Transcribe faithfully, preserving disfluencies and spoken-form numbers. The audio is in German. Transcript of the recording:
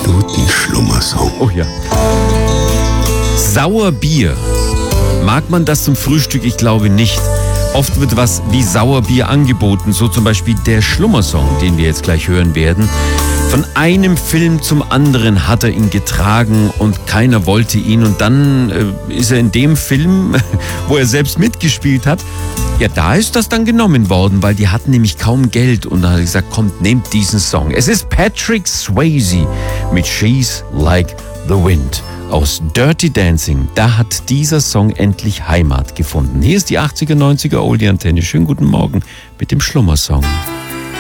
Minuten-Schlummersong. Oh ja. Sauerbier. Mag man das zum Frühstück? Ich glaube nicht. Oft wird was wie Sauerbier angeboten, so zum Beispiel der Schlummersong, den wir jetzt gleich hören werden. Von einem Film zum anderen hat er ihn getragen und keiner wollte ihn. Und dann äh, ist er in dem Film, wo er selbst mitgespielt hat, ja, da ist das dann genommen worden, weil die hatten nämlich kaum Geld. Und da hat er gesagt, kommt, nehmt diesen Song. Es ist Patrick Swayze mit She's Like the Wind aus Dirty Dancing. Da hat dieser Song endlich Heimat gefunden. Hier ist die achtziger, neunziger Oldie-Antenne. Schönen guten Morgen mit dem Schlummersong.